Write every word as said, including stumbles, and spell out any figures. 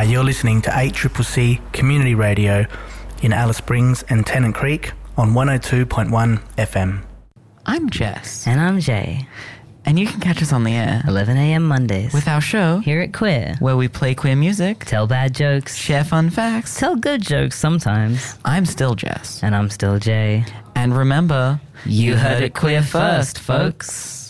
Hi, you're listening to eight C C C Community Radio in Alice Springs and Tennant Creek on one oh two point one F M. I'm Jess. And I'm Jay. And you can catch us on the air eleven a.m. Mondays with our show here at Queer, where we play queer music, tell bad jokes, share fun facts, tell good jokes sometimes. I'm still Jess. And I'm still Jay. And remember, you heard it queer first, folks.